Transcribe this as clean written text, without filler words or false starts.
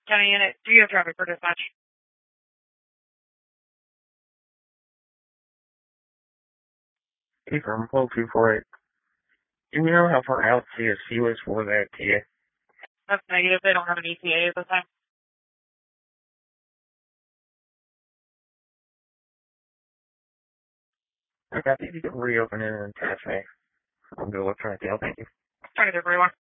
County Unit, do you have traffic for dispatch? Hey, from 1248. Do you know how far out CSU is for that TA? That's negative. They don't have an ETA at this time. Okay, I think you can reopen it and attach me. I'll go look for it. Thank you. Trying to do everyone.